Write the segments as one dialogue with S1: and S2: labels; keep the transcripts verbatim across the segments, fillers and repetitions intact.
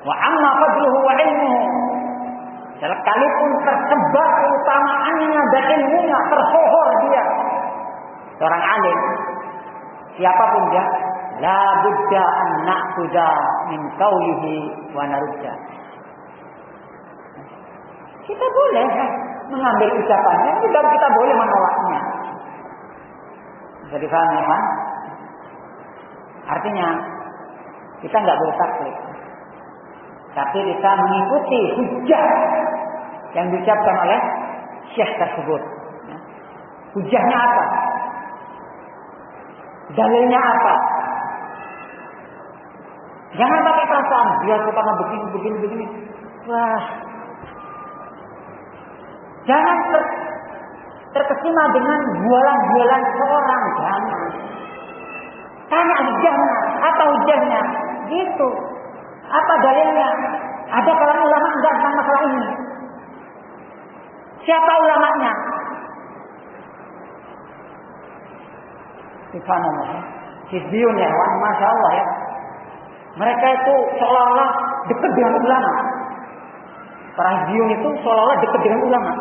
S1: Wa amma fadluhu wa ilmuhu. Sekalipun tersebar keutamaannya dan ilmunya, tersohor dia seorang alim, siapapun dia, la budda an na'khudha min qawlihi wa narudda. Kita boleh mengambil ucapannya, juga kita boleh menolaknya. Bisa dipahami ya, Pak? Artinya kita nggak boleh taklid, tapi kita mengikuti hujjah yang diucapkan oleh syekh tersebut. Hujjahnya apa? Dalilnya apa? Jangan pakai perasaan dia itu karena begini begini begini. Wah, jangan ter, terkesima dengan bualan-bualan seorang. Jangan. Tanya hujjahnya, apa hujjahnya? Gitu. Apa dalilnya? Ada kalangan ulama enggak tentang masalah ini? Siapa ulamanya? Subhanallah. Hizbiyun ya, wah, masya Allah ya. Mereka itu seolah-olah dekat dengan ulama. Para hizbiyun itu seolah-olah dekat dengan ulama.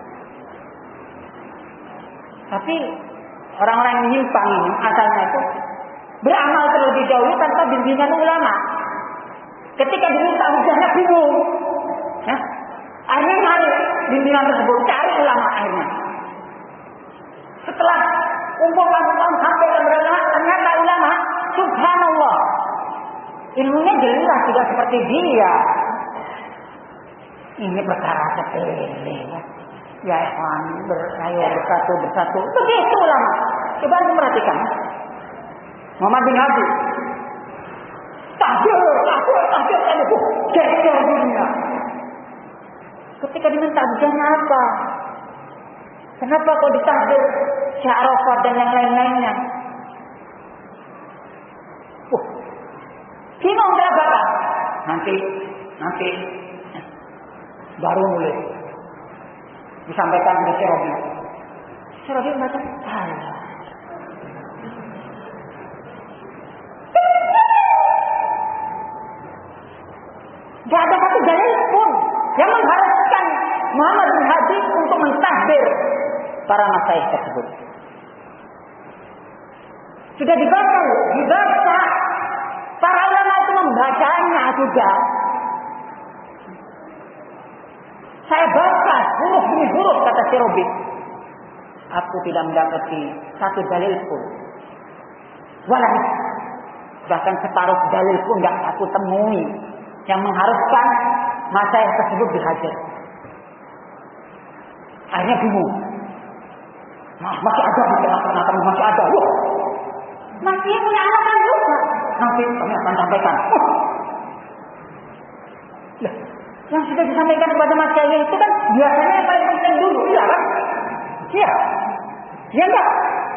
S1: Tapi orang-orang yang menyimpang ini asalnya itu beramal terlebih dahulu tanpa bimbingan ulama. Ketika diminta hujahnya bingung. Ya. Akhirnya cari bimbingan tersebut, cari ulama akhirnya. Setelah kumpul-kumpul sampai ke ulama, ternyata ulama, subhanallah, ilmunya jelas tidak seperti dia. Ini perkara sepele ya. Ya ikhwan, berayo bersatu bersatu. Begitu ulama. Coba anda perhatikan. Muhammad bin Habib. Tahdir, tahdir, tahdir, tahdir. Geger dunia. Ketika diminta hujahnya apa? Kenapa kau ditahdir Syekh Arafat dan yang lain-lainnya? Uh, bingung kenapa? Nanti, nanti baru nulis. Disampaikan oleh Syekh Rabi. Syekh Rabi baca, Allah. Gak ada satu dalil pun yang mengharuskan Muhammad bin Habib untuk mentahdir para masyayikh tersebut. Sudah dibaca, dibaca. Para ulama itu membacanya juga. Saya baca huruf demi huruf kata Syekh Rabi. Aku tidak mendapati satu dalil pun. Walau bahkan separuh dalil pun tidak aku temui yang mengharuskan masyayikh tersebut dihajar. Akhirnya bingung. Nah, masih ada di tengah-tengah kami, masih ada. Wah, masih punya alasan juga. Nanti kami akan sampaikan. Oh. Nah, yang sudah disampaikan kepada masyayikh itu kan biasanya yang paling penting dulu, iya kan? Iya. Iya enggak?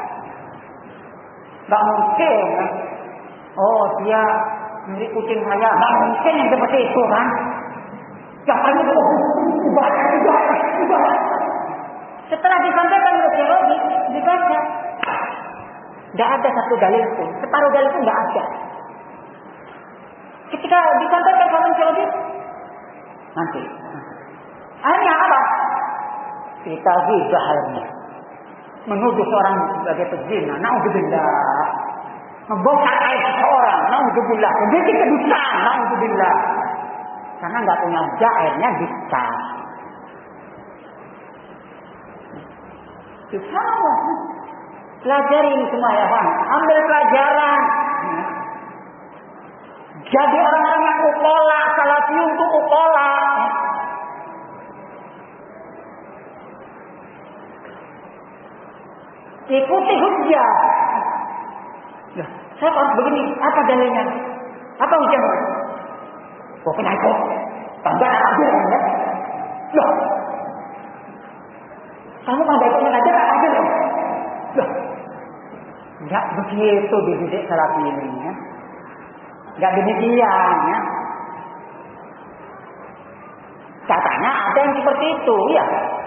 S1: Enggak mungkin. Oh, dia nyuri kucing saya. Enggak mungkin yang seperti itu kan? Yang paling itu, ubah, ubah, ubah. Setelah disampaikan oleh Syekh Rabi, dibaca. Tidak ada satu dalil pun. Separuh dalil pun tidak ada. Ketika disampaikan oleh Syekh Rabi, nanti. Akhirnya apa? Kita hibah akhirnya. Menuduh seorang sebagai pezina. Na'udzubillah. Membongkar aib seorang. Na'udzubillah. Membuat kedustaan. Na'udzubillah. Karena nggak punya hujah, akhirnya bisa. Subhanallah. Pelajari ini semua ya Bang. Ambil pelajaran. Jadi orang-orang yang ukola, salafiyun itu ukola. Ikuti hujjah. Ya, saya harus begini. Apa dalilnya? Apa hujjahnya? Kok kena ikut? Tambah adil ya? Loh. Kamu pada ikut aja tak adil ya? Loh. Enggak begitu dididik salafi ini ya. Enggak demikian ya. Katanya ada yang seperti itu ya.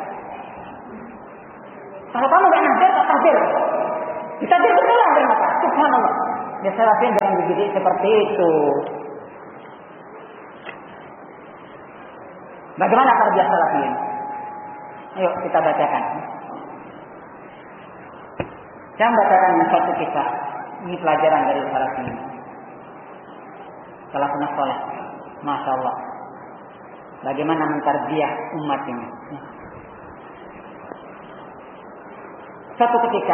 S1: Kalau kamu enggak nadir, tak tadir. Ditadir betulan ternyata. Subhanallah. Ya salafi jangan dididik seperti itu. Bagaimana tarbiyah salafiyyin? Ayo kita bacakan. Saya bacakan satu kisah. Ini pelajaran dari salafiyyin. Salafun saleh. Masya Allah. Bagaimana mentarbiyah umat ini. Suatu ketika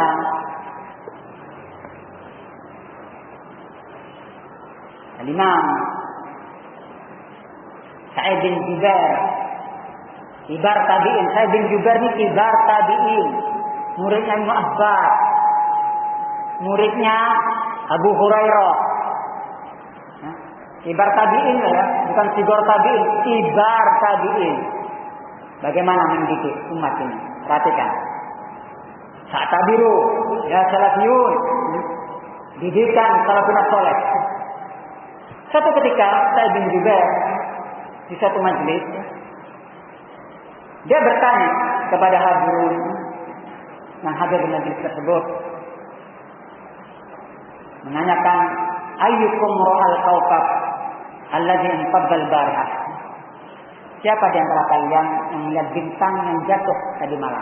S1: Al-Imam Sa'id bin Jubair, kibar tabi'in. Sa'id bin Jubair ini kibar tabi'in, muridnya Ibnu Abbas, muridnya Abu Hurairah. Kibar tabi'in ya, bukan kibar tabi'in, kibar tabi'in. Bagaimana mendidik umat ini? Perhatikan. Sa'tabiru ya salafiyun, didikan salafun saleh. Suatu ketika Sa'id bin Jubair di satu majelis, dia bertanya kepada hadirin yang hadir di majelis tersebut, menanyakan, ayyukum ra'al kawkab alladzi inqadha al-barihah? Siapa di antara kalian yang melihat bintang yang jatuh tadi malam?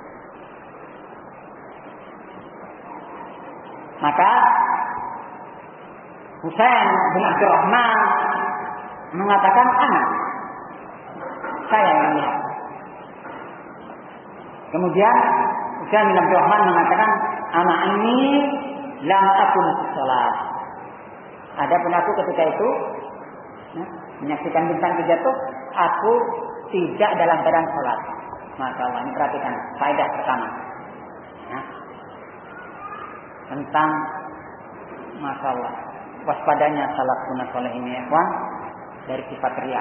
S1: Maka Husain bin Abdurrahman mengatakan, ana, saya yang melihat. Kemudian Husain bin Abdurrahman mengatakan, ana ini lam akun sholat. Adapun aku ketika itu ya, menyaksikan bintang jatuh, aku tidak dalam keadaan sholat. Masya Allah, ini perhatikan faedah pertama ya, tentang Masya Allah waspadanya salafun saleh ini ya kawan, dari sifat riya.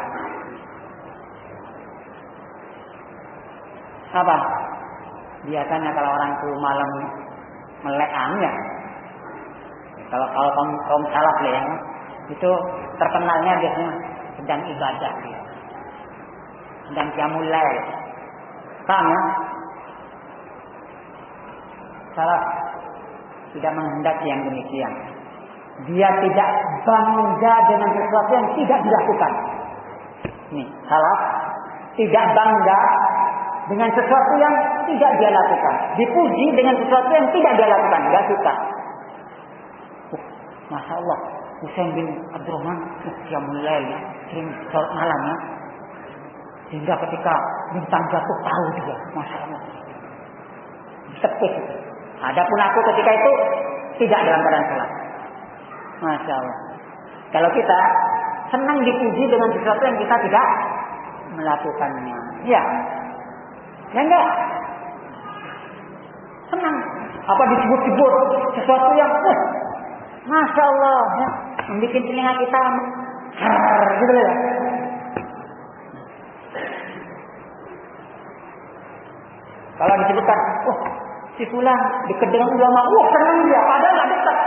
S1: Apa? Biasanya kalau orang tuh malam melek ya. Kalau kalau kaum kaum salaf ya, itu terkenalnya biasanya sedang ibadah ya. Sedang qiyamul lail. Paham ya? Salaf tidak menghendaki yang demikian. Dia tidak bangga dengan sesuatu yang tidak dilakukan. Nih, salaf tidak bangga dengan sesuatu yang tidak dia lakukan. Dipuji dengan sesuatu yang tidak dia lakukan. Gak suka. Uh, Masya Allah. Husain bin Abdurrahman qiyamul lail ya, sering salat malam ya. Sehingga ketika bintang jatuh tahu dia. Masya Allah. Sepik. Adapun aku ketika itu tidak dalam keadaan salat. Masya Allah. Kalau kita senang dipuji dengan sesuatu yang kita tidak melakukannya, ya, ya enggak. Senang. Apa disebut-sebut sesuatu yang, uh, Masya Allah, ya, membuat telinga kita, har, gitu ya. Kalau disebutkan, oh, si fulan dekat dengan ulama, wah senang dia, padahal nggak dekat.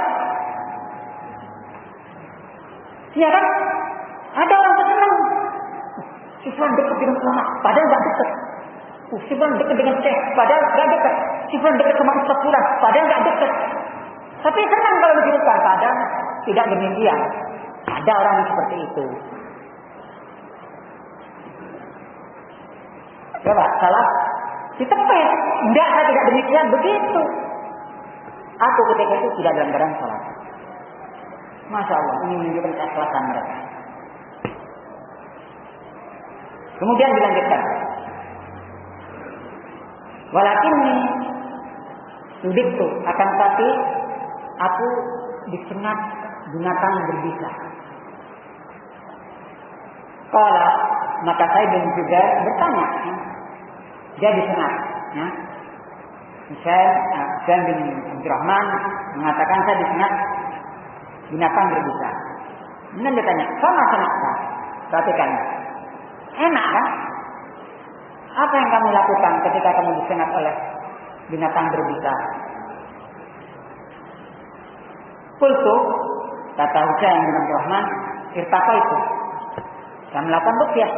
S1: Iya kan? Ada orang senang. Si fulan dekat dengan ulama, padahal nggak dekat. Uh, si fulan dekat dengan syekh, padahal nggak dekat. Si fulan dekat sama ustaz fulan, padahal nggak dekat. Tapi senang kalau disebutkan, padahal tidak demikian. Ada orang yang seperti itu. Coba salah ditepet. Enggak, saya tidak demikian. Begitu. Aku ketika itu tidak dalam keadaan salat. Masya Allah, ini menunjukkan keikhlasan mereka. Kemudian dilanjutkan. Walakinni sudiktu, akan tapi aku disengat binatang berbisa. Kala, maka saya dan juga bertanya. Dia disengat. Ya. Misalnya, Husain bin Abdurrahman mengatakan saya disengat binatang berbisa. Kemudian dia tanya, sama senaknya? Perhatikan. Enak kan? Apa yang kamu lakukan ketika kamu disengat oleh binatang berbisa? Kultu, kata Husain bin Abdurrahman, irtaqa itu. Saya melakukan ruqyah.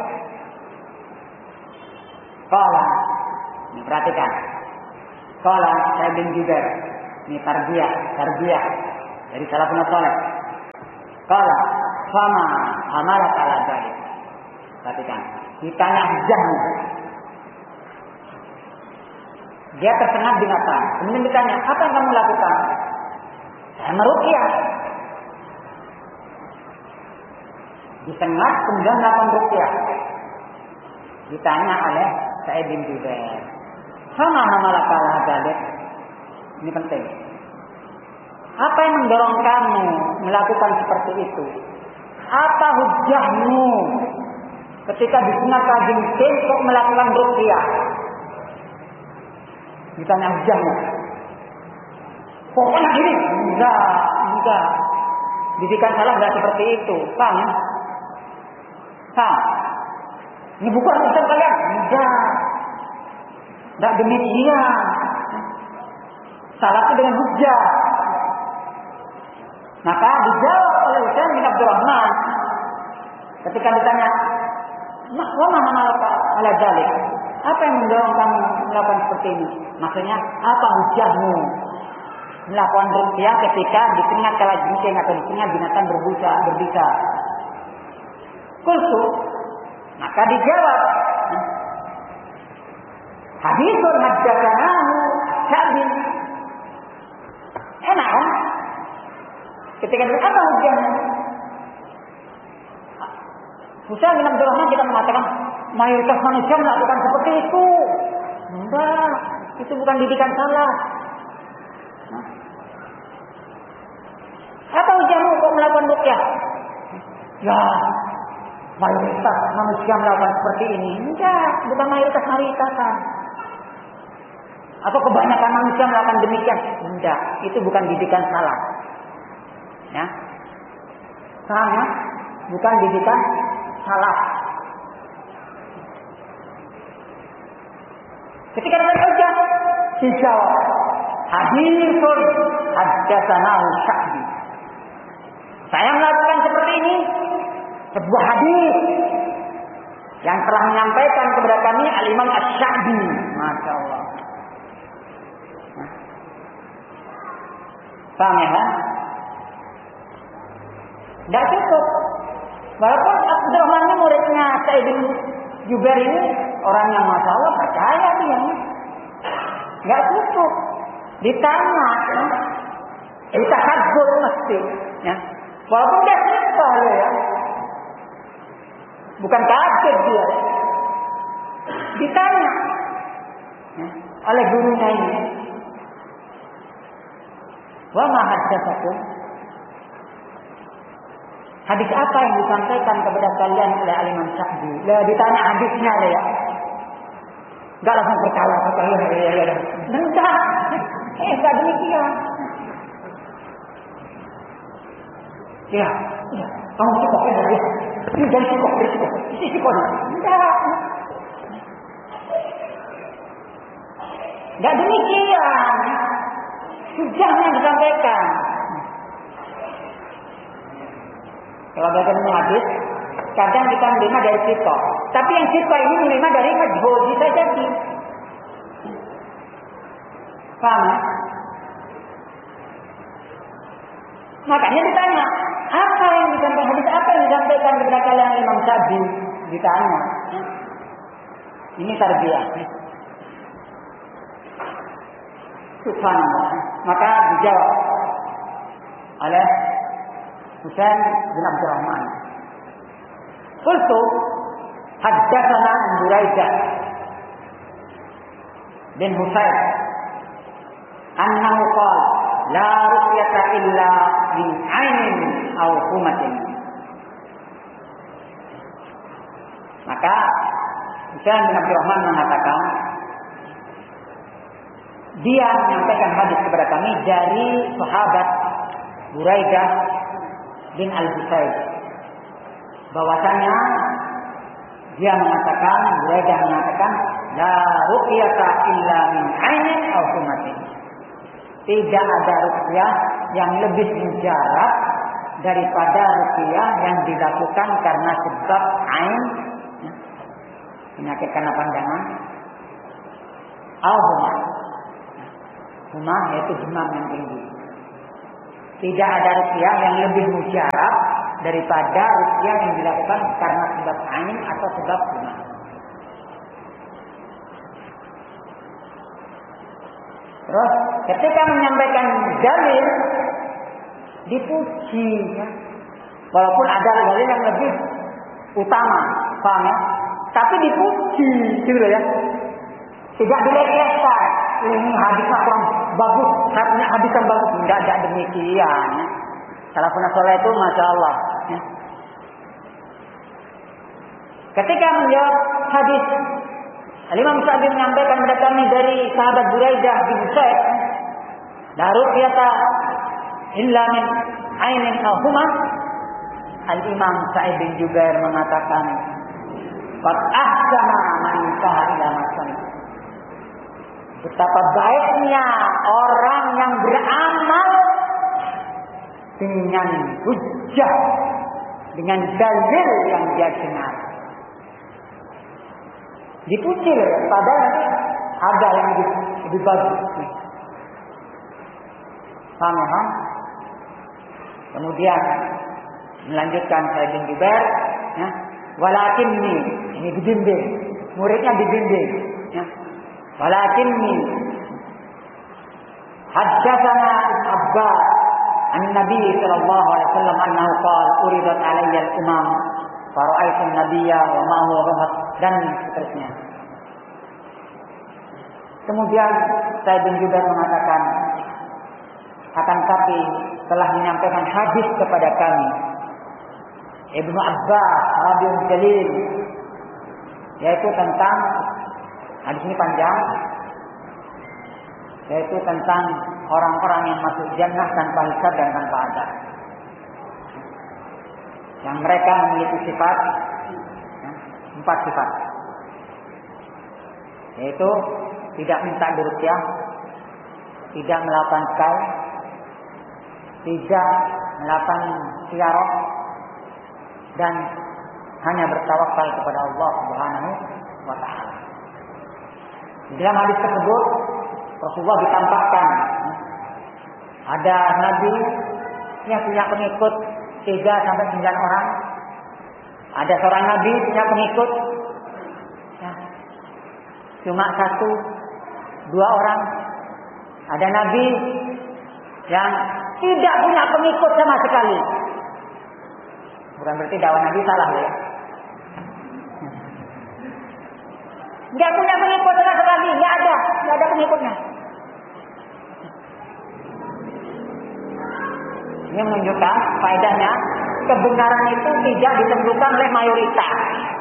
S1: Qala, ini perhatikan. Qala saya bin Jubair, ini tarbiyah, tarbiyah dari salafun saleh. Qala, fama amalat ala dzalik. Perhatikan. Ditanya hujahmu. Dia tersengat binatang. Kemudian ditanya, apa yang kamu lakukan? Saya meruqyah. Disengat kemudian melakukan ruqyah. Ditanya oleh Sa'id bin Jubair. Sama malaka la dzalik. Ini penting. Apa yang mendorong kamu melakukan seperti itu? Apa hujahmu ketika disengat kalajengking kok melakukan ruqyah? Ditanya hujahmu. Pokoknya gini, enggak, enggak. Didikan salah enggak seperti itu, paham ya? Paham? Ini bukan urusan kalian, enggak. Enggak demikian. Salah itu dengan hujah. Maka dijawab oleh Husain bin Abdurrahman ketika ditanya, "Wa ma mana'aka ala dzalik?" Apa yang mendorong kamu melakukan seperti ini? Maksudnya, apa hujahmu melakukan ruqyah ketika disengat kalajengking atau disengat binatang berbusa, berbisa? Qultu, maka dijawab, haditsun haddatsanahu Sya'bi. Enak kan? Ketika ditanya apa hujahmu? Husain bin Abdurrahman kita mengatakan mayoritas manusia melakukan seperti itu. Enggak, itu bukan didikan salah. Apa hujahmu kok melakukan ruqyah? Ya, mayoritas manusia melakukan seperti ini. Enggak, bukan mayoritas mayoritas. Atau kebanyakan manusia melakukan demikian. Enggak, itu bukan didikan salah. Ya, sama, bukan didikan salah. Ketika ada hujah, dijawab, haditsun haddatsanahu Sya'bi. Saya melakukan seperti ini, sebuah hadis yang telah menyampaikan kepada kami Al-Imam Asy-Sya'bi. Masya Allah. Nah. Paham ya? Tidak cukup. Walaupun Abdurrahman ini muridnya Sa'id bin Jubair ini orang yang masya Allah percaya dia. Tidak cukup. Ditanya, ya. Ditahadzur mesti. Ya. Walaupun dia suka ya. Bukan kaget dia. Ditanya ya, oleh gurunya ini. Wa ma haddatsakum? Hadis apa yang disampaikan kepada kalian oleh Al-Imam Sya'bi? Lah ditanya hadisnya lah ya. Enggak langsung percaya, percaya ya ya ya. Enggak. Eh enggak demikian. Ya, ya. Kamu cukup ya dari. Ini jangan cukup, cukup. Ini cukup. Enggak. Enggak demikian. Hujahnya disampaikan. Kalau bagaimana hadis, kadang kita menerima dari sifat. Tapi yang sifat ini menerima dari majhul, bisa jadi. Paham? Makanya ditanya, apa yang disampaikan hadis, apa yang disampaikan kepada kalian Imam Sya'bi? Ditanya. Ini tarbiyah. Subhanallah. Maka dijawab oleh Husain bin Abdurrahman. Qultu haddatsana Buraidah bin Husain annahu qala la ruqyata illa min 'ainin aw humatin. Maka Husain bin Abdurrahman mengatakan dia menyampaikan hadis kepada kami dari sahabat Buraidah bin Al-Husayb, bahwasanya dia mengatakan, Buraidah mengatakan, la ruqyata illa min 'ainin aw humatin. Tidak ada ruqyah yang lebih mujarab daripada ruqyah yang dilakukan karena sebab ain, penyakit karena pandangan, aw humah. Humah yaitu demam yang tinggi. Tidak ada ruqyah yang lebih mujarab daripada ruqyah yang dilakukan karena sebab ain atau sebab guna. Terus ketika menyampaikan dalil dipuji, ya. Walaupun ada dalil yang lebih utama, paham ya? Tapi dipuji, gitu ya. Tidak dilecehkan. Ini hadisnya kurang bagus, hadisnya hadis yang bagus, tidak ada demikian. Ya. Salafun saleh itu masya Allah. Ya. Ketika menjawab hadis, Imam Sa'di menyampaikan kepada kami dari sahabat Buraidah bin Usaid, "Daru qiyata illa min ainin aw huma." Al-Imam Sa'id bin Jubair mengatakan, "Qad ahsana man intaha ila masan." Betapa baiknya orang yang beramal dengan hujjah, dengan dalil yang dia dengar. Dipuji, padahal ada yang lebih, lebih bagus. Paham ya? Kemudian melanjutkan Sa'id bin Jubair, ya, walakinni, ini dibimbing, muridnya dibimbing, ya. Walakinni haddatsana Abbas an Nabi sallallahu alaihi wasallam annahu qala uridat alayya al-umam fara'aitu an-nabiyya wa ma huwa rahat, dan seterusnya. Kemudian Sa'id bin Jubair mengatakan, akan tapi telah menyampaikan hadis kepada kami Ibnu Abbas radhiyallahu jalil, yaitu tentang hadis ini panjang, yaitu tentang orang-orang yang masuk jannah tanpa hisab dan tanpa azab, yang mereka memiliki sifat, ya, empat sifat, yaitu tidak minta diruqyah, tidak melakukan sky, tidak melakukan ziarah, dan hanya bertawakal kepada Allah Subhanahu wa taala. Di dalam hadis tersebut Rasulullah ditampakkan ada nabi yang punya pengikut tiga sampai sembilan orang. Ada seorang nabi punya pengikut, ya, cuma satu, dua orang. Ada nabi yang tidak punya pengikut sama sekali. Bukan berarti dakwah Nabi salah ya. Tidak punya pengikut sama sekali, tidak ada, tidak ada pengikutnya. Ini menunjukkan faedahnya kebenaran itu tidak ditentukan oleh mayoritas.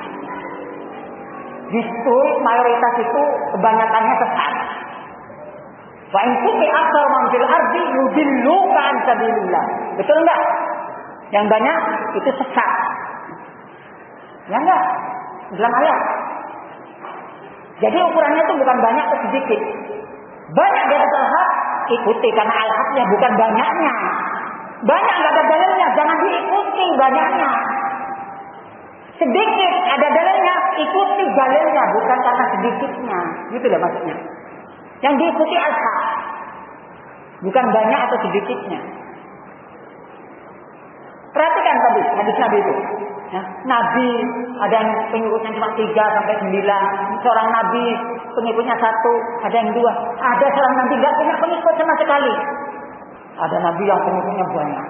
S1: Justru mayoritas itu kebanyakannya sesat. Wa in tuti aktsar man fil ardi yudilluka an sabilillah. Betul enggak? Yang banyak itu sesat. Ya enggak? Dalam ayat. Jadi ukurannya itu bukan banyak atau sedikit. Banyak di atas al-haq, ikuti karena al-haqnya bukan banyaknya. Banyak enggak ada dalilnya, jangan diikuti banyaknya. Sedikit ada dalilnya, ikuti dalilnya bukan karena sedikitnya. Gitu lah maksudnya. Yang diikuti al-haq, bukan banyak atau sedikitnya. Perhatikan tadi hadis Nabi itu. Ya, Nabi ada yang pengikutnya cuma tiga sampai sembilan. Seorang Nabi pengikutnya satu, ada yang dua. Ada seorang Nabi tidak punya pengikut sama sekali. Ada Nabi yang pengikutnya banyak.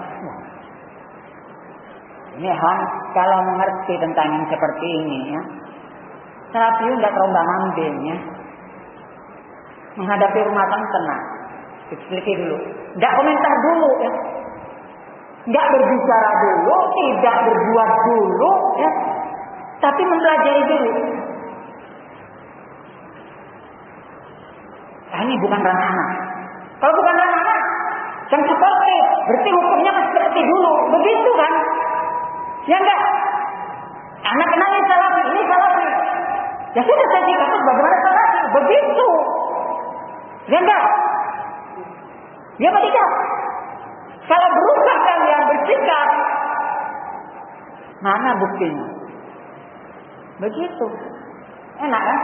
S1: Ini Han, kalau mengerti tentang yang seperti ini, ya, terapi tidak terombang ambing, ya. Menghadapi rumah tangga tenang, dipeliti dulu, tidak komentar dulu, ya. Tidak berbicara dulu, tidak berbuat dulu, ya. Tapi mempelajari dulu. Nah, ini bukan ranah anak. Kalau bukan ranah anak, yang seperti, berarti hukumnya seperti dulu, begitu kan? Ya enggak? Anak kenalin salafi, ini salafi. Ya sudah saya dikatakan bagaimana salafi, begitu. Ya enggak? Ya apa tidak? Kalau berubah kalian bersikap, mana buktinya? Begitu. Enak kan?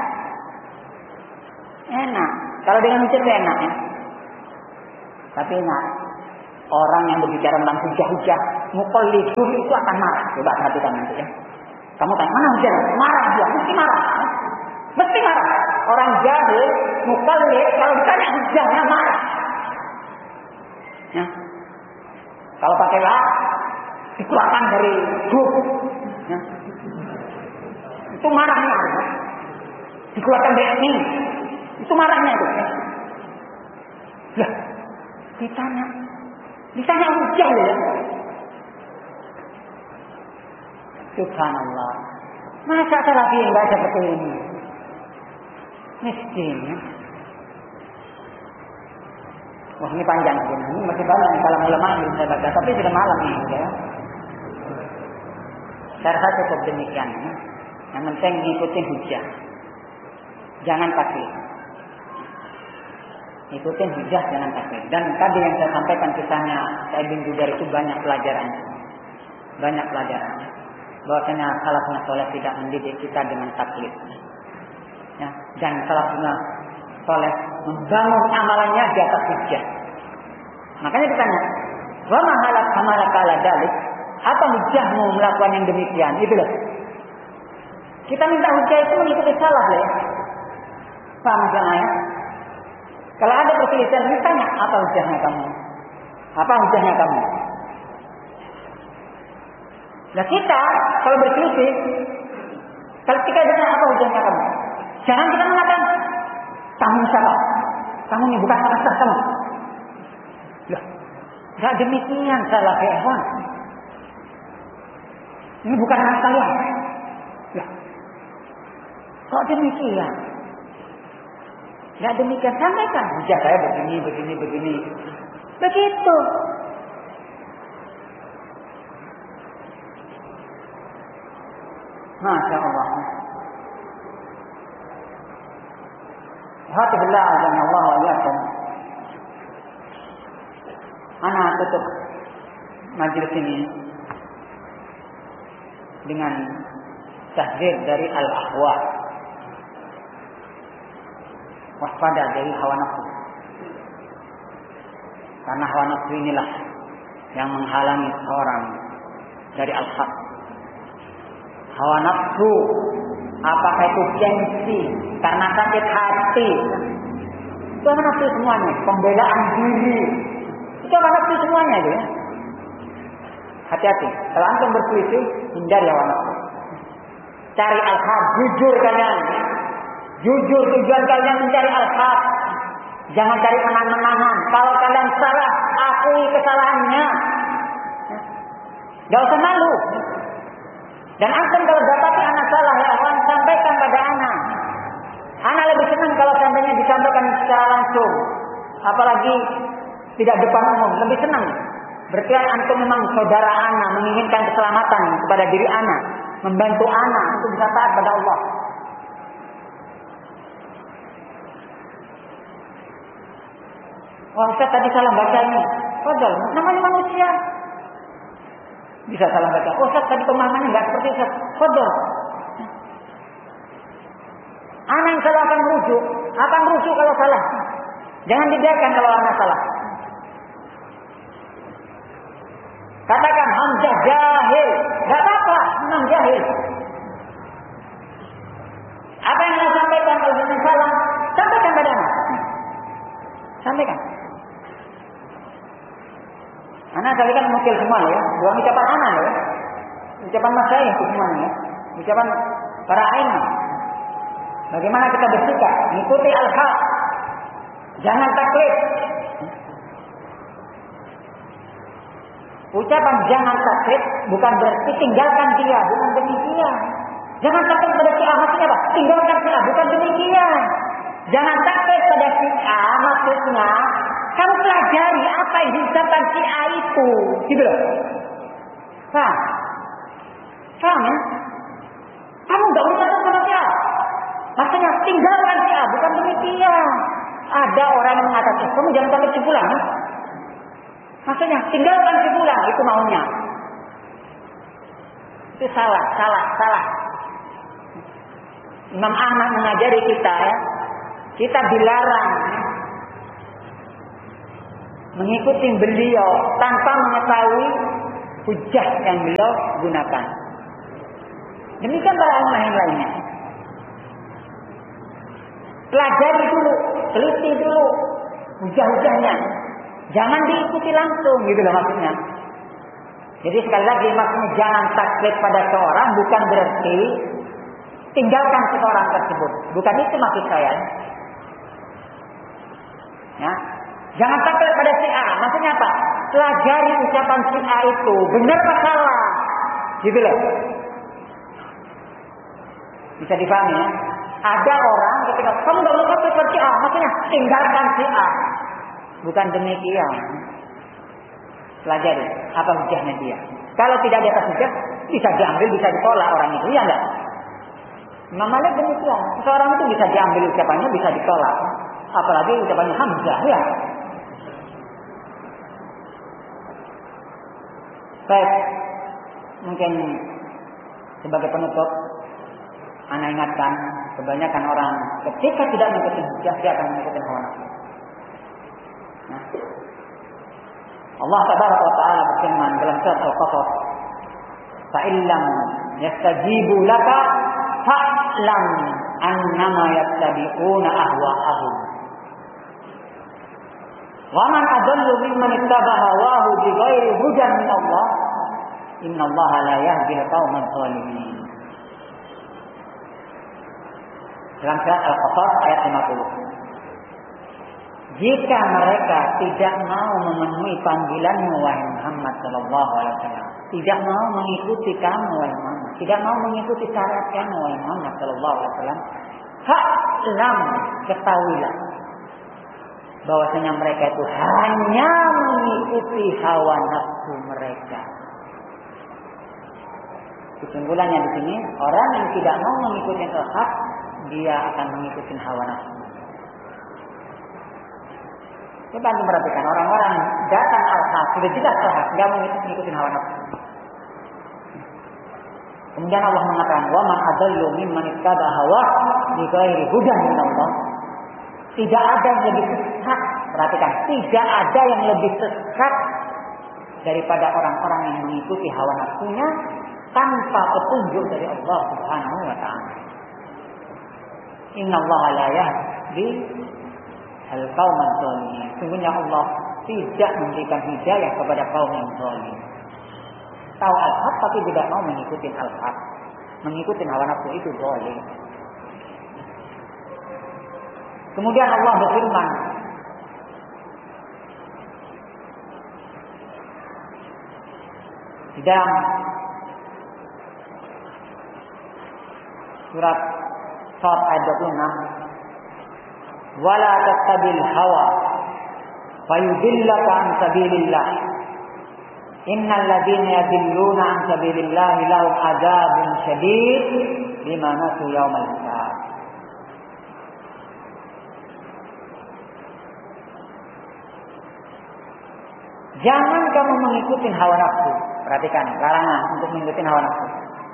S1: Enak. Kalau dengan mencerita enak ya. Tapi enak. Orang yang berbicara tentang hujah-hujah, muqallidun itu akan marah. Coba perhatikan nanti ya. Kamu tanya, mana hujan? Marah dia, mesti marah. Mesti marah. Orang jahil, muqallid, kalau ditanya hujannya marah. Ya. Kalau pakai lah, dikeluarkan dari grup. Ya. Itu marahnya. Ya. Dikeluarkan dari ini. Itu marahnya itu. Ya. Lah, ditanya. Ditanya hujan ya. Subhanallah. Masa salafi enggak seperti ini? Miskin ya. Wah ini panjang ini masih banyak kalau ulama yang saya baca, tapi sudah malam ini ya. Saya rasa cukup demikian ya. Yang penting ngikutin hujah. Jangan taklid. Ikutin hujah, jangan taklid. Dan tadi yang saya sampaikan kisahnya Sa'id bin Jubair itu banyak pelajaran. Banyak pelajaran. Bahwasanya salafus saleh tidak mendidik kita dengan taklid. Ya, dan salafus saleh membangun amalannya di atas hujjah. Makanya ditanya, wa ma halak amalaka ala dalik? Apa hujjahmu melakukan yang demikian? Itu loh. Kita minta hujjah itu mengikuti salaf ya. Paham maksudnya? Kalau ada perselisihan, ditanya apa hujjahnya kamu? Apa hujjahnya kamu? Nah kita kalau berselisih, kalau kita ditanya apa hujjahnya kamu? Jangan kita mengatakan kamu siapa? Kamu ini bukan anak sah kamu. Loh, tidak demikian salah ikhwan. Ini bukan anak kalian. Loh, kok demikian? Tidak demikian, sampaikan. Hujah saya begini, begini, begini. Begitu. Masya Allah. Alhamdulillah, Allah wa iyyakum. Ana tutup majelis ini dengan tahdzir dari al-ahwa. Waspada dari hawa nafsu. Karena hawa nafsu inilah yang menghalangi seorang dari al-haq. Hawa nafsu, apakah itu gengsi, karena sakit hati, itu hawa nafsu semuanya. Pembelaan diri, itu hawa nafsu semuanya itu ya. Hati-hati, kalau antum berselisih, hindari hawa nafsu. Cari al-haq, jujur kalian. Jujur, tujuan kalian mencari al-haq. Jangan cari menang-menangan. Kalau kalian salah, akui kesalahannya. Gak usah malu. Dan antum kalau dapati anak salah, ya akan sampaikan pada anak. Anak lebih senang kalau seandainya disampaikan secara langsung. Apalagi tidak depan umum, lebih senang. Berarti antum memang saudara anak, menginginkan keselamatan kepada diri anak, membantu anak untuk bisa taat pada Allah. Wah Ustaz tadi salah baca ini. Padahal namanya manusia. Bisa salah baca. Oh Ustaz tadi pemahamannya nggak seperti Ustaz. Padahal. Anak yang salah akan merujuk. Akan merujuk kalau salah. Jangan dibiarkan kalau anak salah. Katakan Hamzah jahil. Gak apa-apa. Memang jahil. Apa yang anda sampaikan kalau dengan salah. Sampaikan pada anak. Sampaikan. Anak tadi kan mungkin semua ya. Bukan ucapan anak ya. Ucapan masyayikh itu semuanya ya. Ucapan para aimah. Bagaimana kita bersikap? Mengikuti al-haq. Jangan taklid. Ucapan jangan taklid bukan berarti tinggalkan dia, bukan demikian. Jangan taklid pada si A maksudnya apa? Tinggalkan si A, bukan demikian. Jangan taklid pada si A maksudnya kamu pelajari apa yang diucapkan si A itu, gitu loh. Paham? Paham ya? Kamu nggak ucapkan sama si A. Maksudnya tinggalkan si A, bukan demikian. Ada orang yang mengatakan, kamu jangan taklid si fulan. Ya? Maksudnya tinggalkan si fulan, itu maunya. Itu salah, salah, salah. Imam Ahmad mengajari kita ya, kita dilarang mengikuti beliau tanpa mengetahui hujjah yang beliau gunakan. Demikian para ulama yang lainnya. Pelajari dulu, teliti dulu hujah-hujahnya. Jangan diikuti langsung gitu loh maksudnya. Jadi sekali lagi maksudnya jangan taklid pada seorang bukan berarti tinggalkan seorang tersebut. Bukan itu maksud saya. Ya. Jangan taklid pada si A. Maksudnya apa? Pelajari ucapan si A itu benar atau salah. Gitu loh. Bisa dipahami ya? Ada orang ketika kamu nggak mau taklid pada si A, maksudnya tinggalkan si A. Bukan demikian. Pelajari apa hujahnya dia. Kalau tidak ada hujah, bisa diambil, bisa ditolak orang itu, ya enggak? Imam Malik demikian. Seorang itu bisa diambil ucapannya, bisa ditolak. Apalagi ucapannya Hamzah, ya. Baik, mungkin sebagai penutup, ana ingatkan, kebanyakan orang ketika tidak mengikuti hujah, dia akan mengikuti hawa nafsu. Nah, Allah Tabaraka wa Ta'ala berfirman dalam surat Al-Qasas, "Fa illam yastajibu laka fa'lam annama yattabi'una ahwa'ahum." Wa man adallu mimman ittaba'a hawahu bighairi hudan min Allah, innallaha la yahdil qauman zalimin. Dalam surat Al-Qasas ayat lima puluh. Jika mereka tidak mau memenuhi panggilanmu wahai Muhammad sallallahu alaihi wasallam, tidak mau mengikuti kamu wahai Muhammad, tidak mau mengikuti syarat kamu wahai Muhammad sallallahu alaihi wasallam, fa'lam, ketahuilah bahwasanya mereka itu hanya mengikuti hawa nafsu mereka. Kesimpulannya di sini, orang yang tidak mau mengikuti al-haq, dia akan mengikuti hawa nafsu. Coba anda perhatikan orang-orang datang al-haq, sudah jelas al-haq, tidak mau mengikuti hawa nafsu. Kemudian Allah mengatakan, "Wa man adallu mimman ittaba'a hawahu bighairi hudan min Allah." Tidak ada yang lebih sesat, perhatikan, tidak ada yang lebih sesat daripada orang-orang yang mengikuti hawa nafsunya tanpa petunjuk dari Allah Subhanahu wa taala. Innallaha la yahdi al-qauman zalimin. Sungguhnya Allah tidak memberikan hidayah kepada kaum yang zalim. Tahu al-haq tapi tidak mau mengikuti al-haq. Mengikuti hawa nafsu itu zalim. Kemudian Allah berfirman, di dalam surat Shad ayat dua puluh enam, "Wala tattabil hawa fayudillaka an sabilillah. Innal ladzina yadilluna an sabilillah lahum adzabun syadid bima nasu yaumal hisab." Jangan kamu mengikuti hawa nafsu. Perhatikan, larangan untuk mengikuti hawa nafsu.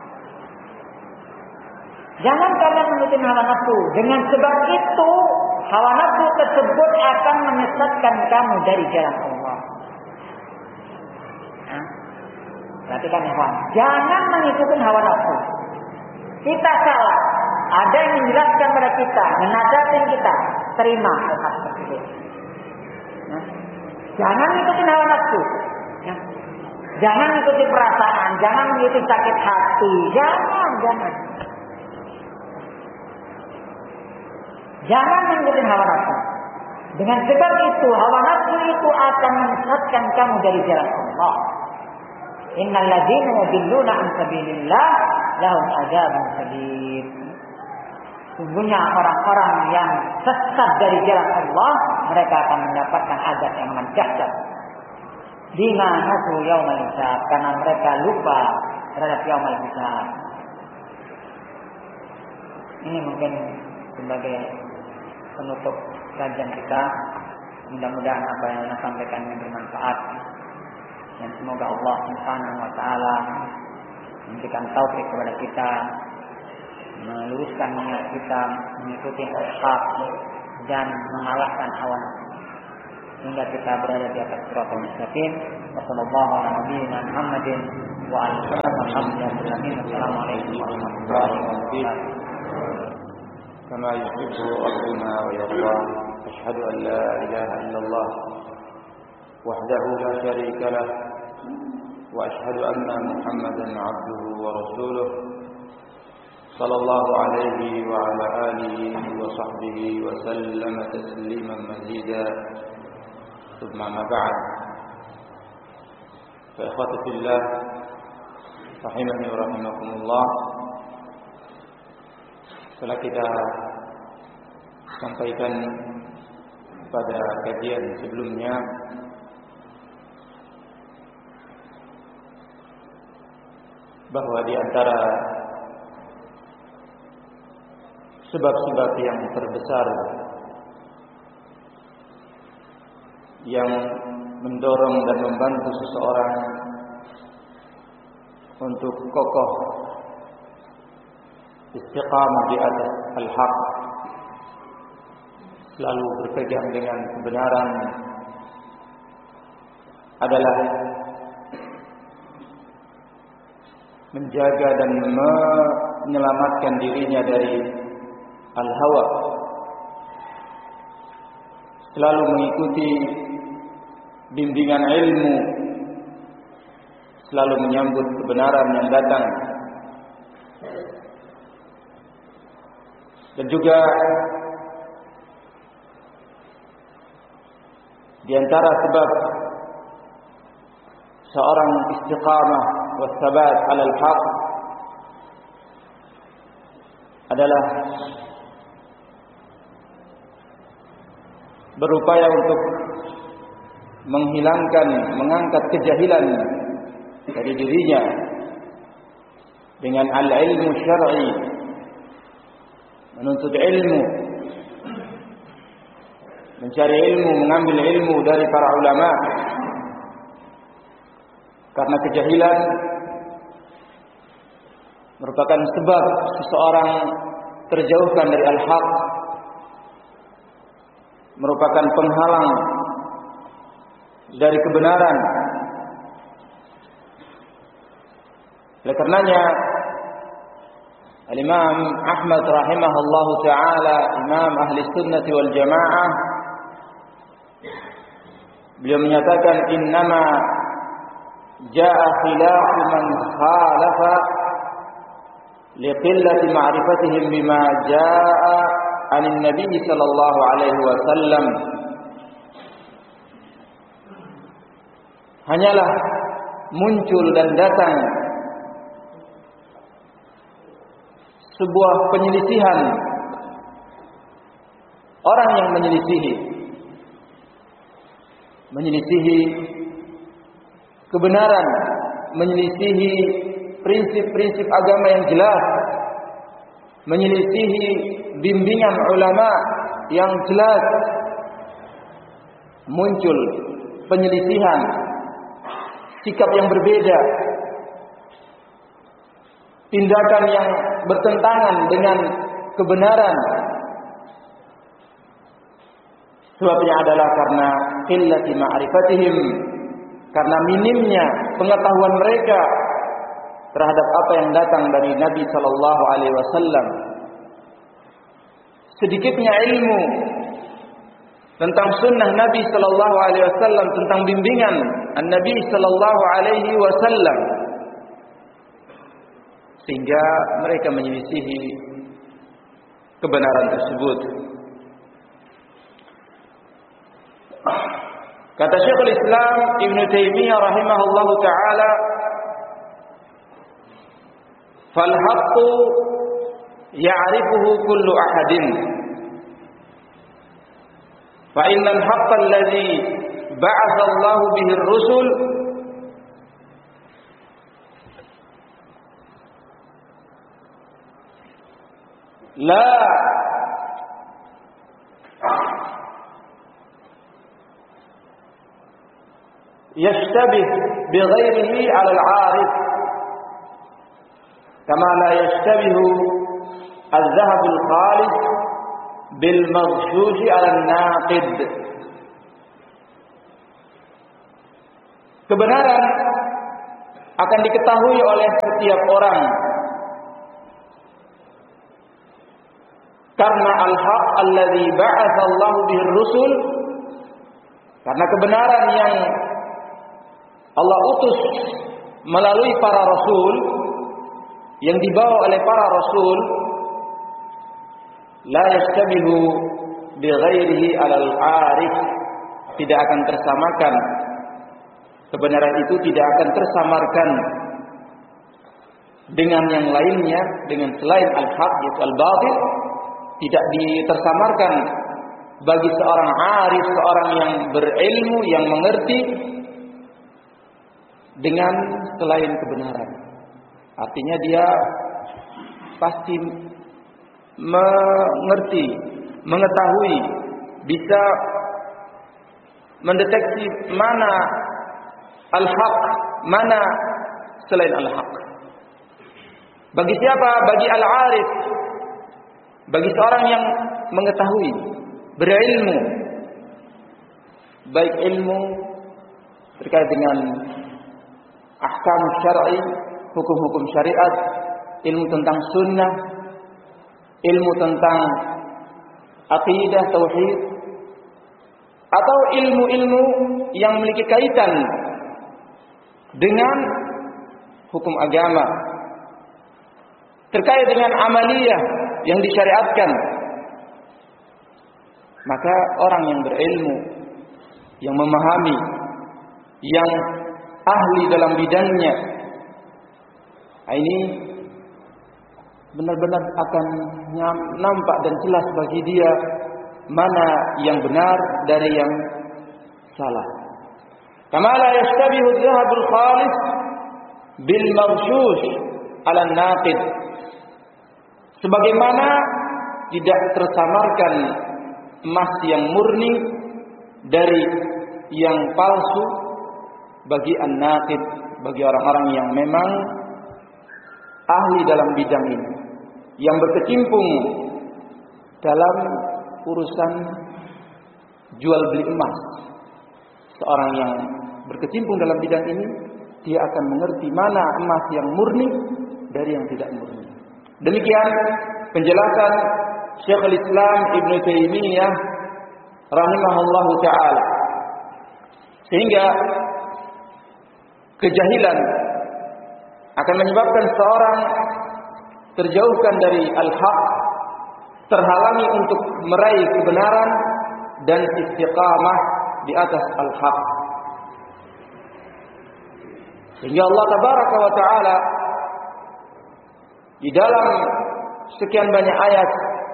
S1: Jangan kalian mengikuti hawa nafsu. Dengan sebab itu, hawa nafsu tersebut akan menyesatkan kamu dari jalan Allah. Nah, perhatikan ya, kawan. Jangan mengikuti hawa nafsu. Kita salah. Ada yang menjelaskan pada kita, menasihatin kita, terima hal tersebut. Nah, jangan mengikuti hawa nafsu. Ya. Jangan mengikuti perasaan, jangan mengikuti sakit hati. Jangan, jangan. Jangan mengikuti hawa nafsu. Dengan sebab itu, hawa nafsu itu akan menyesatkan kamu dari jalan Allah. Innal ladzina yadilluna an sabilillah lahum adzabun syadid. Sungguhnya orang-orang yang sesat dari jalan Allah, mereka akan mendapatkan azab yang amat dahsyat. Bima nasu yaumal hisab, karena mereka lupa terhadap yaumal hisab. Ini mungkin sebagai penutup kajian kita. Mudah-mudahan apa yang saya sampaikan ini bermanfaat. Dan semoga Allah Subhanahu wa taala memberikan taufik kepada kita, meluruskan niat kita mengikuti al-haq dan mengalahkan hawa nafsu. hingga kita berada di atas siratal mustaqim. Wassallallahu ala nabiyyina Muhammadin wa alihi wasallam. Assalamualaikum warahmatullahi wabarakatuh.
S2: كما يحب ربنا ويرضى أشهد أن لا إله إلا الله وحده لا شريك له وأشهد أن محمدا عبده ورسوله صلى الله عليه وعلى آله وصحبه وسلم تسليما مزيدا ثم ما بعد فإخوتي في الله رحمني ورحمكم الله. Setelah kita sampaikan pada kajian sebelumnya bahwa di antara sebab-sebab yang terbesar yang mendorong dan membantu seseorang untuk kokoh istiqamah di atas al-haq, selalu berpegang dengan kebenaran, adalah menjaga dan menyelamatkan dirinya dari al-hawa, selalu mengikuti bimbingan ilmu, selalu menyambut kebenaran yang datang, dan juga di antara sebab seorang istiqamah wassabat alal haq adalah berupaya untuk menghilangkan, mengangkat kejahilan dari dirinya dengan al-ilmu syar'i, menuntut ilmu, mencari ilmu, mengambil ilmu dari para ulama. Karena kejahilan merupakan sebab seseorang terjauhkan dari al-haq, merupakan penghalang dari kebenaran. Oleh karenanya Al-Imam Ahmad rahimahullahu ta'ala, Imam Ahli Sunnah wal Jamaah, beliau menyatakan innama jaa khilafu man khalafa liqillati ma'rifatihim bima jaa anin Nabi sallallahu alaihi wasallam. Hanyalah muncul dan datang sebuah penyelisihan, orang yang menyelisihi menyelisihi kebenaran, menyelisihi prinsip-prinsip agama yang jelas, menyelisihi bimbingan ulama yang jelas. Muncul penyelisihan, sikap yang berbeda, tindakan yang bertentangan dengan kebenaran. Sebabnya adalah karena qillati ma'rifatihim, karena minimnya pengetahuan mereka terhadap apa yang datang dari Nabi sallallahu alaihi wasallam. Sedikitnya ilmu tentang sunnah Nabi sallallahu alaihi wasallam, tentang bimbingan An-Nabi sallallahu alaihi wasallam, sehingga mereka menyelisihi kebenaran tersebut. Kata Syekhul Islam Ibn Taimiyah rahimahullahu ta'ala, fal haqqu ya'rifuhu kullu ahadin, fa innal haqqa alladhi ba'atha Allahu bihi ar-rusul la يشتبه بغيره على العارف كما لا يشتبه الذهب الخالص بالمغشوش على الناقد. kebenaran akan diketahui oleh setiap orang. Karena al-haq alladzi ba'atha Allahu bihi rusul, karena kebenaran yang Allah utus melalui para rasul, yang dibawa oleh para rasul, la yastabihu bi ghairihi 'alal 'arif, tidak akan tersamakan. Kebenaran itu tidak akan tersamarkan dengan yang lainnya, dengan selain al-haq yaitu al-batil, tidak ditersamarkan bagi seorang arif, seorang yang berilmu, yang mengerti dengan selain kebenaran. Artinya dia pasti mengerti, mengetahui, bisa mendeteksi mana al-haq, mana selain al-haq. Bagi siapa? Bagi al-arif, bagi seorang yang mengetahui, berilmu, baik ilmu terkait dengan ahkam syar'i, hukum-hukum syariat, ilmu tentang sunnah, ilmu tentang aqidah, tauhid, atau ilmu-ilmu yang memiliki kaitan dengan hukum agama, terkait dengan amaliyah yang disyariatkan. Maka orang yang berilmu, yang memahami, yang ahli dalam bidangnya, ini benar-benar akan nampak dan jelas bagi dia mana yang benar dari yang salah. Kama la yashtabihu adh-dhahabul khalis bil maghshush 'ala an-naqid, sebagaimana tidak tersamarkan emas yang murni dari yang palsu bagi an-naqid, bagi orang-orang yang memang ahli dalam bidang ini, yang berkecimpung dalam urusan jual beli emas. Seorang yang berkecimpung dalam bidang ini, dia akan mengerti mana emas yang murni dari yang tidak murni. Demikian penjelasan Syekhul Islam Ibnu Taimiyah rahimahullahu taala. Sehingga kejahilan akan menyebabkan seorang terjauhkan dari al-haq, terhalangi untuk meraih kebenaran dan istiqamah di atas al-haq. Sehingga Allah tabaraka wa taala di dalam sekian banyak ayat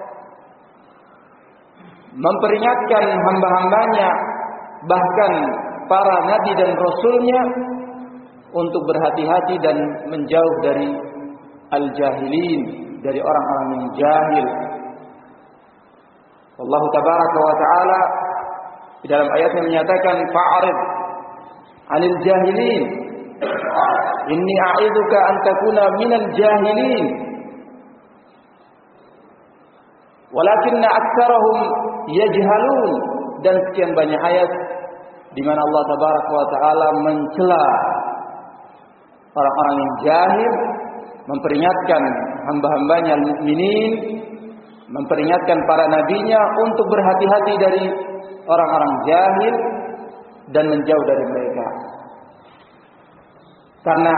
S2: memperingatkan hamba-hambanya, bahkan para nabi dan rasulnya, untuk berhati-hati dan menjauh dari al-jahilin, dari orang-orang yang jahil. Allah tabaraka wa taala di dalam ayatnya menyatakan, fa'arid 'anil jahilin inni a'idzuka an takuna minal jahilin walakinna aktsarahum yajhalun. Dan sekian banyak ayat di mana Allah tabaraka wa taala mencela orang-orang yang jahil, memperingatkan hamba-hambanya al-mukminin, memperingatkan para nabinya untuk berhati-hati dari orang-orang jahil dan menjauh dari mereka. Karena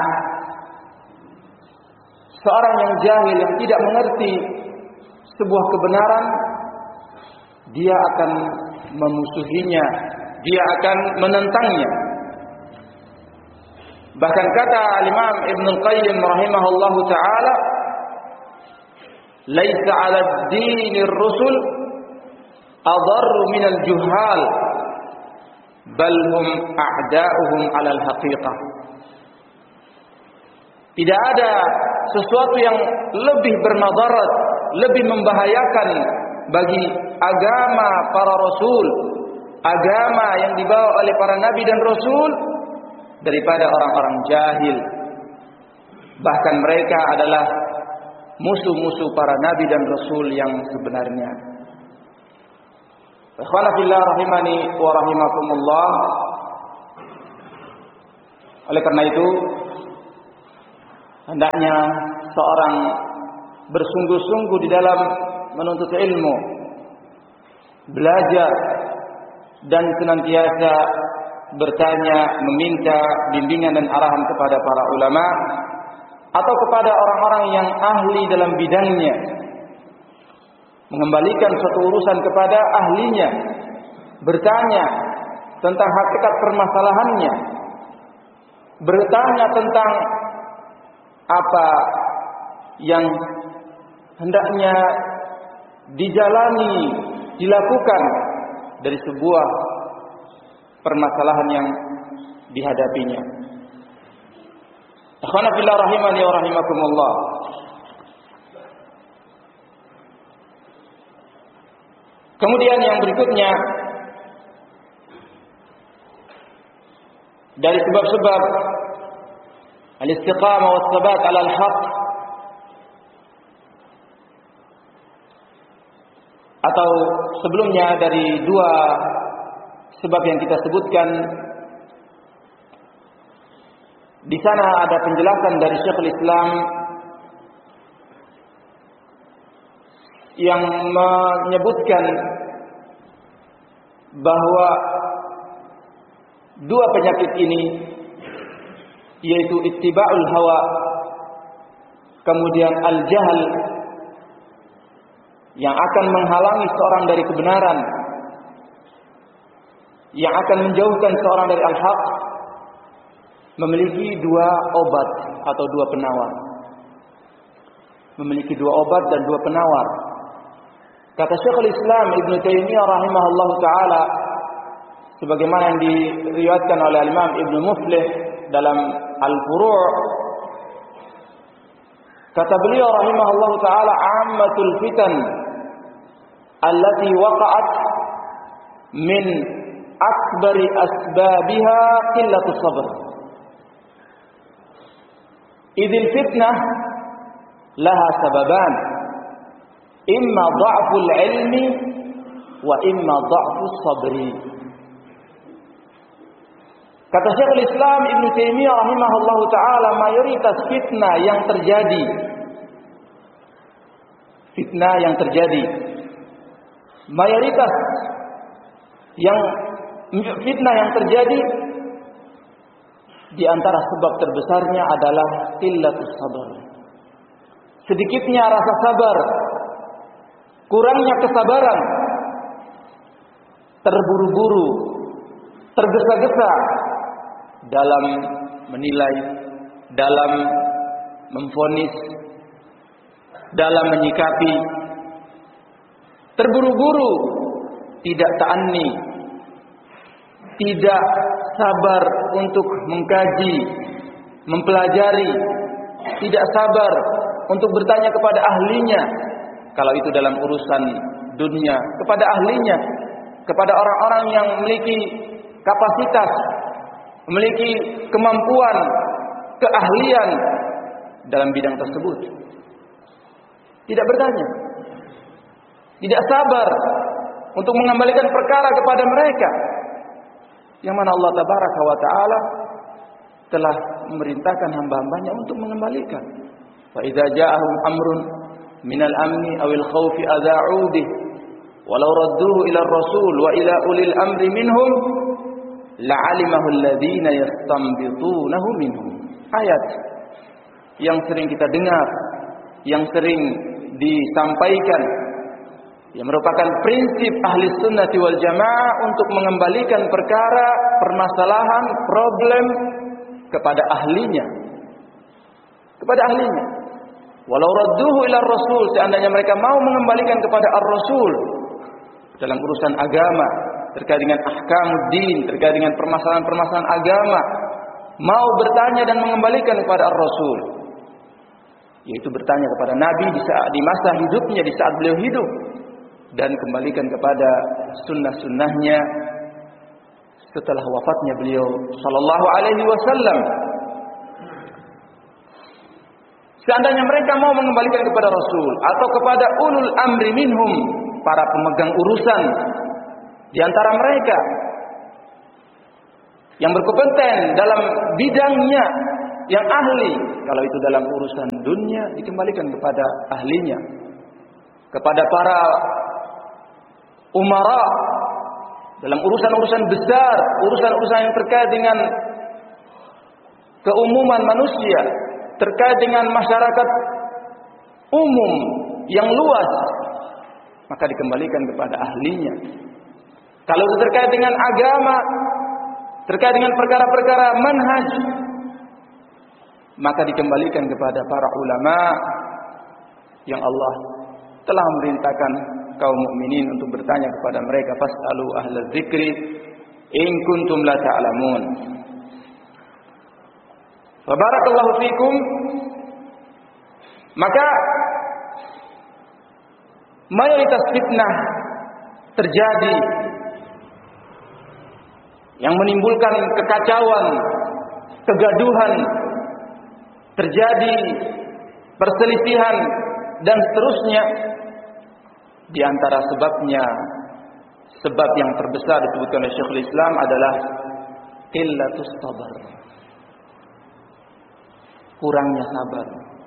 S2: seorang yang jahil, yang tidak mengerti sebuah kebenaran, dia akan memusuhinya, dia akan menentangnya. Bahkan kata Imam Ibn Qayyim rahimahullahu taala, laisa 'ala ad-dinir rusul adarru minal juhal bal hum a'da'uhum 'alal haqiqah. Tidak ada sesuatu yang lebih bermadarat, lebih membahayakan bagi agama para rasul, agama yang dibawa oleh para nabi dan rasul, daripada orang-orang jahil. Bahkan mereka adalah musuh-musuh para nabi dan rasul yang sebenarnya. Ikhwana fillah rahimani wa rahimakumullah. Oleh karena itu, hendaknya seorang bersungguh-sungguh di dalam menuntut ilmu, belajar, dan senantiasa bertanya, meminta bimbingan dan arahan kepada para ulama atau kepada orang-orang yang ahli dalam bidangnya, mengembalikan suatu urusan kepada ahlinya, bertanya tentang hakikat permasalahannya, bertanya tentang apa yang hendaknya dijalani, dilakukan dari sebuah permasalahan yang dihadapinya. Akhwana fillah rahimani wa rahimakumullah. Kemudian yang berikutnya dari sebab-sebab al-istiqamah wa tsabat 'ala al-haq, atau sebelumnya dari dua sebab yang kita sebutkan, di sana ada penjelasan dari Syekhul Islam yang menyebutkan bahwa dua penyakit ini, yaitu ittiba'ul hawa, kemudian al-jahl, yang akan menghalangi seorang dari kebenaran, yang akan menjauhkan seorang dari al-haq, memiliki dua obat atau dua penawar. Memiliki dua obat dan dua penawar. Kata Syekhul Islam Ibnu Taimiyah rahimahullahu taala, sebagaimana yang diriwayatkan oleh Imam Ibnu Muflih dalam Al-Furu', kata beliau rahimahullahu taala, ammatul fitan allati waqa'at min akbari asbabiha qillatus sabr. Idil fitnah laha sababan, imma dha'ful ilmi wa imma dha'fus sabri. Kata Syekhul Islam Ibnu Taimiyah rahimahullahu taala, mayoritas fitnah yang terjadi, fitnah yang terjadi, mayoritas yang fitnah yang terjadi di antara sebab terbesarnya adalah qillatus sabar. Sedikitnya rasa sabar, kurangnya kesabaran, terburu-buru, tergesa-gesa dalam menilai, dalam memvonis, dalam menyikapi, terburu-buru, tidak ta'anni, tidak sabar untuk mengkaji, mempelajari, tidak sabar untuk bertanya kepada ahlinya, kalau itu dalam urusan dunia, kepada ahlinya, kepada orang-orang yang memiliki kapasitas, memiliki kemampuan, keahlian dalam bidang tersebut. Tidak bertanya, tidak sabar untuk mengembalikan perkara kepada mereka, yang mana Allah tabaraka wa ta'ala telah memerintahkan hamba-hambanya untuk mengembalikan. Fa idza ja'ahum amrun minal amni awil khawfi adha'u bih walau radduhu ila ar-rasul wa ila ulil amri minhum la'alimahu alladhina yastanbitunahu minhum. Ayat yang sering kita dengar, yang sering disampaikan, yang merupakan prinsip ahli sunnati wal jamaah untuk mengembalikan perkara, permasalahan, problem kepada ahlinya, kepada ahlinya. Walau radduhu ila rasul, seandainya mereka mau mengembalikan kepada ar-rasul dalam urusan agama, terkait dengan ahkamuddin, terkait dengan permasalahan-permasalahan agama, mau bertanya dan mengembalikan kepada ar-rasul, yaitu bertanya kepada Nabi di saat di masa hidupnya, di saat beliau hidup, dan kembalikan kepada sunnah-sunnahnya setelah wafatnya beliau sallallahu alaihi wasallam. Seandainya mereka mau mengembalikan kepada Rasul atau kepada ulul amri minhum, para pemegang urusan di antara mereka, yang berkompeten dalam bidangnya, yang ahli. Kalau itu dalam urusan dunia, dikembalikan kepada ahlinya, kepada para umara. Dalam urusan-urusan besar, urusan-urusan yang terkait dengan keumuman manusia, terkait dengan masyarakat umum yang luas, maka dikembalikan kepada ahlinya. Kalau itu terkait dengan agama, terkait dengan perkara-perkara manhaj, maka dikembalikan kepada para ulama yang Allah telah memerintahkan kaum mukminin untuk bertanya kepada mereka, fasalu ahlaz dzikri in kuntum la ta'lamun. Wa barakallahu fikum. Maka mayoritas fitnah terjadi yang menimbulkan kekacauan, kegaduhan, terjadi perselisihan dan seterusnya. Di antara sebabnya, sebab yang terbesar disebutkan oleh Syekhul Islam adalah qillatus sabar, kurangnya sabar.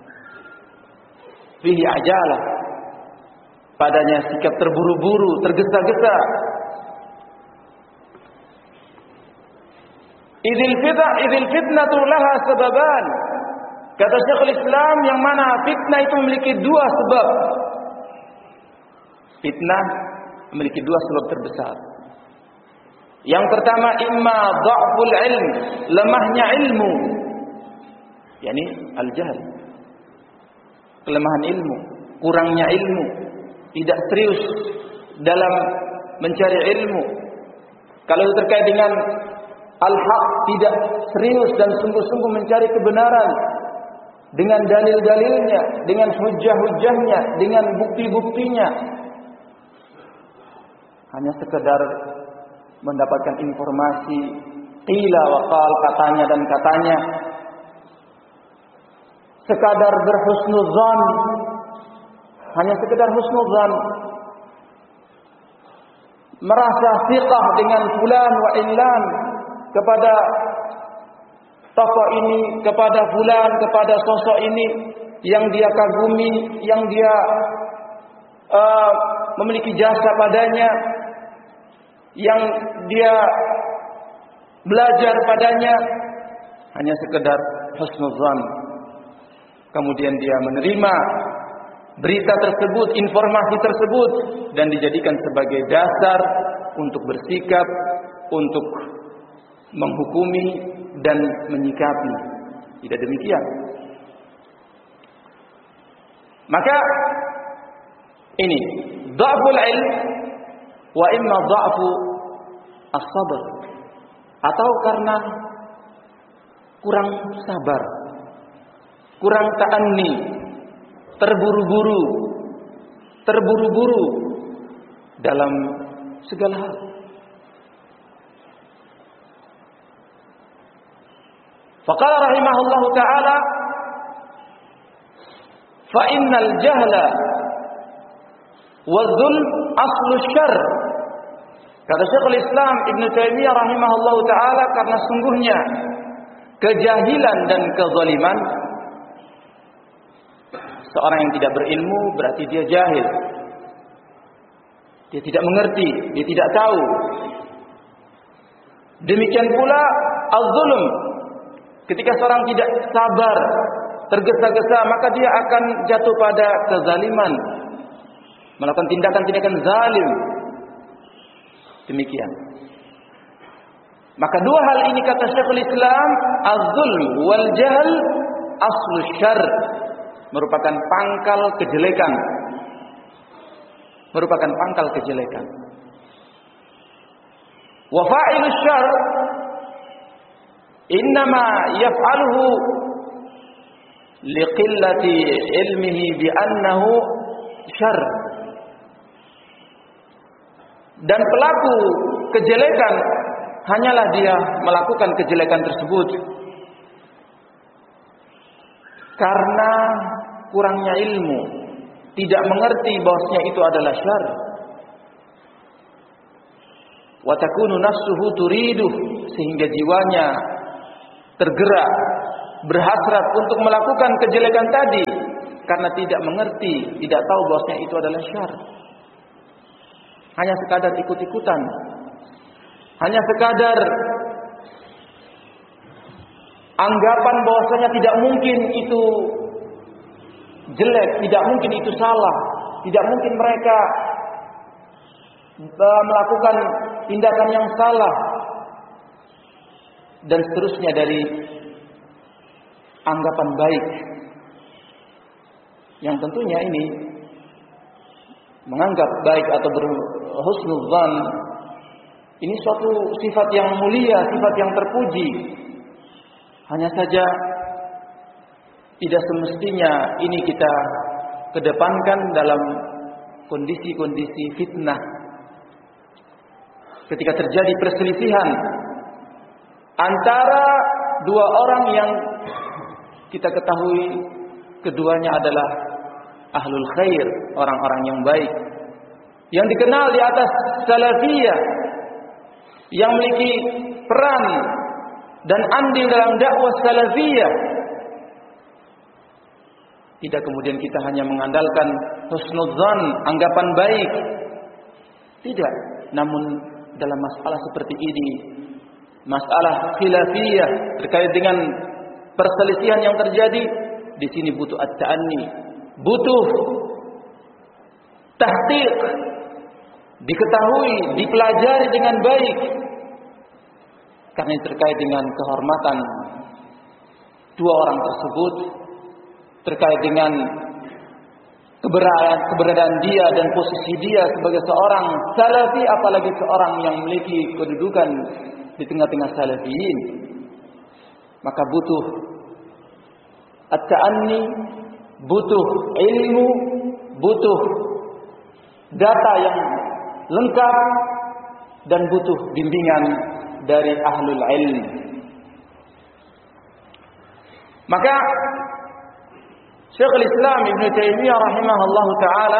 S2: Fihi ajalah, padanya sikap terburu-buru, tergesa-gesa. Idzil fitnah, idzil fitnatu laha sababan. Kata Syekhul Islam, yang mana fitnah itu memiliki dua sebab. Fitnah memiliki dua sebab terbesar. Yang pertama, imma dha'ful ilm, lemahnya ilmu, yakni al-jahl, kelemahan ilmu, kurangnya ilmu, tidak serius dalam mencari ilmu. Kalau terkait dengan al-haq, tidak serius dan sungguh-sungguh mencari kebenaran dengan dalil-dalilnya, dengan hujah-hujahnya, dengan bukti-buktinya. Hanya sekedar mendapatkan informasi qila wa qal, katanya dan katanya. Sekadar berhusnuzan, hanya sekedar husnuzan. Merasa thiqah dengan fulan wa illan, kepada tokoh ini, kepada fulan, kepada sosok ini yang dia kagumi, yang dia uh, memiliki jasa padanya, yang dia belajar padanya, hanya sekedar husnuzan. Kemudian dia menerima berita tersebut, informasi tersebut, dan dijadikan sebagai dasar untuk bersikap, untuk menghukumi dan menyikapi. Tidak demikian. Maka ini dha'ful ilm wa imma dha'fu as-sabr, atau karena kurang sabar, kurang ta'anni, terburu-buru, terburu-buru dalam segala hal. Faqala rahimahullahu ta'ala, fa innal jahla wa dhulm aslu syarr. Kata Syekhul Islam Ibn Taimiyah rahimahullahu ta'ala, karena sungguhnya kejahilan dan kezaliman, seorang yang tidak berilmu berarti dia jahil, dia tidak mengerti, dia tidak tahu. Demikian pula az-zulm, ketika seorang tidak sabar, tergesa-gesa, maka dia akan jatuh pada kezaliman, melakukan tindakan-tindakan zalim. Demikian. Maka dua hal ini kata Syekhul Islam, az-zulm wal jahl aslu syarr, merupakan pangkal kejelekan. Merupakan pangkal kejelekan. Wa fa'ilus syarr innama yaf'aluhu liqillati ilmihi bi annahu syarr. Dan pelaku kejelekan hanyalah dia melakukan kejelekan tersebut karena kurangnya ilmu, tidak mengerti bahwasanya itu adalah syarr. Wa takunu nafsuhu turiduh, sehingga jiwanya tergerak, berhasrat untuk melakukan kejelekan tadi karena tidak mengerti, tidak tahu bahwasanya itu adalah syarr. Hanya sekadar ikut-ikutan, hanya sekadar anggapan bahwasanya tidak mungkin itu jelek, tidak mungkin itu salah, tidak mungkin mereka melakukan tindakan yang salah, dan seterusnya dari anggapan baik yang tentunya ini menganggap baik atau berhusnudzan ini suatu sifat yang mulia, sifat yang terpuji. Hanya saja tidak semestinya ini kita kedepankan dalam kondisi-kondisi fitnah. Ketika terjadi perselisihan antara dua orang yang kita ketahui keduanya adalah ahlul khair, orang-orang yang baik, yang dikenal di atas salafiyah, yang memiliki peran dan andil dalam dakwah salafiyah. Tidak kemudian kita hanya mengandalkan husnudzan, anggapan baik. Tidak, namun dalam masalah seperti ini, masalah khilafiyah terkait dengan perselisihan yang terjadi, di sini butuh at-ta'anni, butuh tahqiq, diketahui, dipelajari dengan baik, karena ini terkait dengan kehormatan dua orang tersebut, terkait dengan keberadaan, keberadaan dia dan posisi dia sebagai seorang salafi, apalagi seorang yang memiliki kedudukan di tengah-tengah salafiyin. Maka butuh at-ta'anni, butuh ilmu, butuh data yang lengkap, dan butuh bimbingan dari ahlul ilm. Maka Syekhul Islam Ibn Taimiyah rahimahullahu taala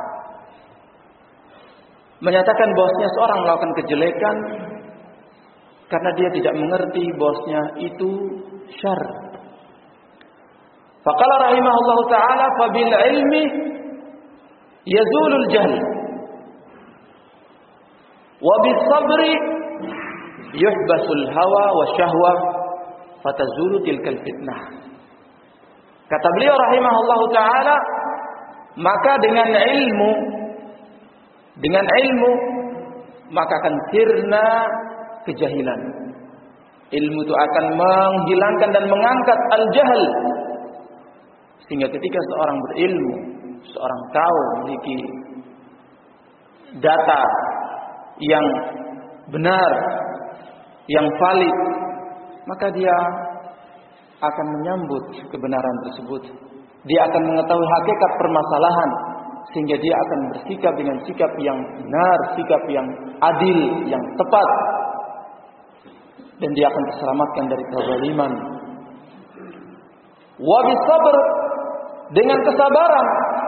S2: menyatakan bahwasanya seorang melakukan kejelekan karena dia tidak mengerti bahwasanya itu syarr. Faqala rahimahullahu taala fa bil ilmi yazulul jahl wa bis sabri yuhbasul hawa wa syahwa fatazulu tilkal fitnah. Kata beliau rahimahullahu taala, maka dengan ilmu, dengan ilmu maka akan sirna kejahilan. Ilmu itu akan menghilangkan dan mengangkat al-jahl. Sehingga ketika seorang berilmu, seorang tahu memiliki data yang benar, yang valid, maka dia akan menyambut kebenaran tersebut. Dia akan mengetahui hakikat permasalahan, sehingga dia akan bersikap dengan sikap yang benar, sikap yang adil, yang tepat, dan dia akan terselamatkan dari kezaliman. Wa bisabr, dengan kesabaran,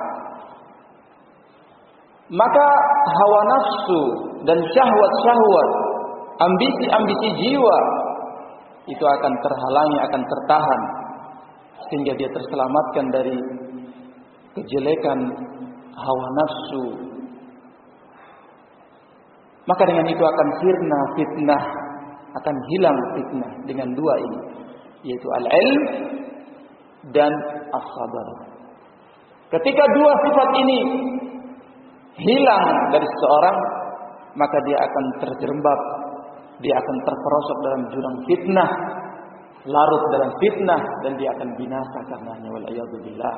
S2: maka hawa nafsu dan syahwat-syahwat, ambisi-ambisi jiwa itu akan terhalangi, akan tertahan, sehingga dia terselamatkan dari kejelekan hawa nafsu. Maka dengan itu akan sirna fitnah, akan hilang fitnah dengan dua ini, yaitu al-ilm dan as-sabar. Ketika dua sifat ini hilang dari seseorang, maka dia akan terjerembab, dia akan terperosok dalam jurang fitnah, larut dalam fitnah, dan dia akan binasa karenanya, wal a'yadu billah.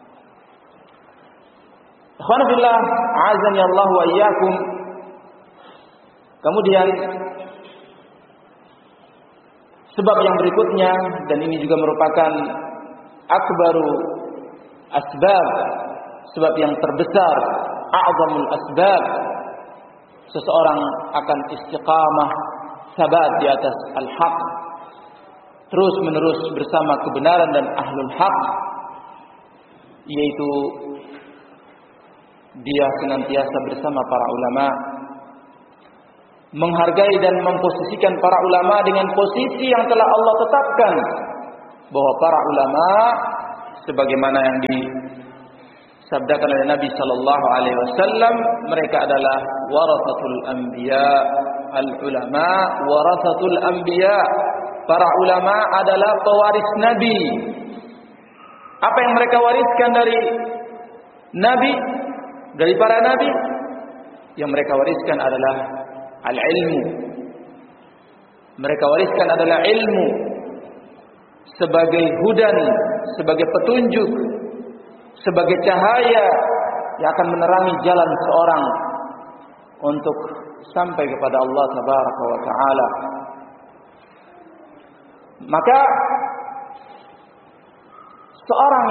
S2: Ikhwan fillah, a'azani Allah wa iyyakum. Kemudian sebab yang berikutnya, dan ini juga merupakan akbaru asbab, sebab yang terbesar, a'zamul asbab, seseorang akan istiqamah, sabat di atas al-haq, terus menerus bersama kebenaran dan ahlul haq, yaitu dia senantiasa bersama para ulama, menghargai dan memposisikan para ulama dengan posisi yang telah Allah tetapkan, bahwa para ulama sebagaimana yang disabdakan oleh Nabi sallallahu alaihi wasallam, mereka adalah warathatul anbiya. Al ulama warathatul anbiya. Para ulama adalah pewaris nabi. Apa yang mereka wariskan dari nabi, dari para nabi? Yang mereka wariskan adalah al-ilmu. Mereka wariskan adalah ilmu sebagai hudan, sebagai petunjuk, sebagai cahaya yang akan menerangi jalan seorang untuk sampai kepada Allah Tabaraka wa Ta'ala. Maka seorang